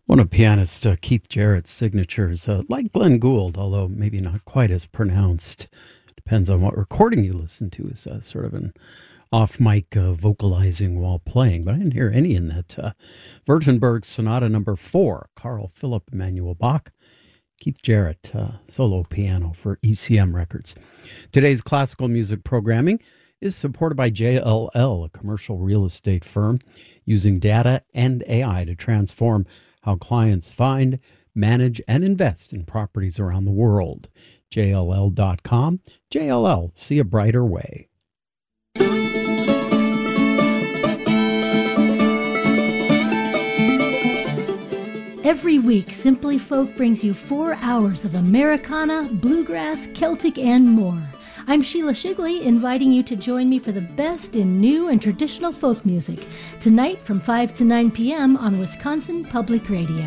One of pianist Keith Jarrett's signatures, like Glenn Gould, although maybe not quite as pronounced. Depends on what recording you listen to, is sort of an off-mic vocalizing while playing. But I didn't hear any in that Württemberg Sonata Number 4, Carl Philipp Emanuel Bach, Keith Jarrett, solo piano for ECM Records. Today's classical music programming is supported by JLL, a commercial real estate firm using data and AI to transform how clients find, manage, and invest in properties around the world. JLL.com. JLL, see a brighter way. Every week, Simply Folk brings you 4 hours of Americana, bluegrass, Celtic, and more. I'm Sheila Shigley, inviting you to join me for the best in new and traditional folk music, tonight from 5 to 9 p.m. on Wisconsin Public Radio.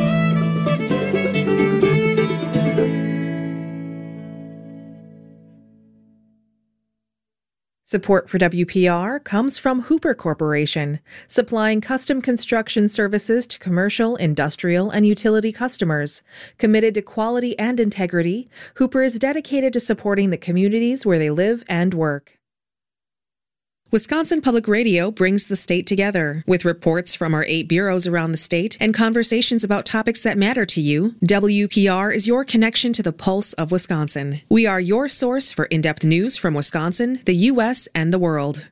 Support for WPR comes from Hooper Corporation, supplying custom construction services to commercial, industrial, and utility customers. Committed to quality and integrity, Hooper is dedicated to supporting the communities where they live and work. Wisconsin Public Radio brings the state together. With reports from our 8 bureaus around the state and conversations about topics that matter to you, WPR is your connection to the pulse of Wisconsin. We are your source for in-depth news from Wisconsin, the U.S., and the world.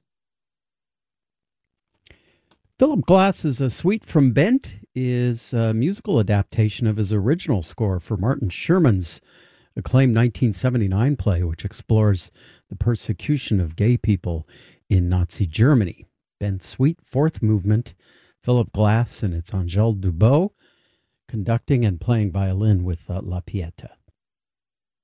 Philip Glass's A Suite from Bent is a musical adaptation of his original score for Martin Sherman's acclaimed 1979 play, which explores the persecution of gay people in Nazi Germany. Bent's Suite, 4th movement, Philip Glass, and it's Angèle Dubot conducting and playing violin with La Pieta.